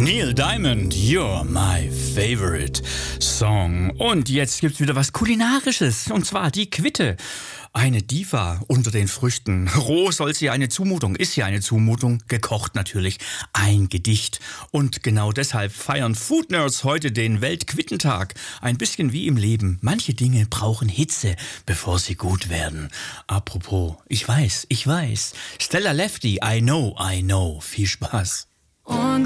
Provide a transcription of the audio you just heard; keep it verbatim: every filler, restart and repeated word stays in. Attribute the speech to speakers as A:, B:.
A: Neil Diamond, You're My Favorite Song. Und jetzt gibt's wieder was Kulinarisches, und zwar die Quitte. Eine Diva unter den Früchten. Roh soll sie eine Zumutung, ist sie eine Zumutung, gekocht natürlich, ein Gedicht. Und genau deshalb feiern Food Nerds heute den Weltquittentag. Ein bisschen wie im Leben. Manche Dinge brauchen Hitze, bevor sie gut werden. Apropos, ich weiß, ich weiß. Stella Lefty, I know, I know. Viel Spaß.
B: Und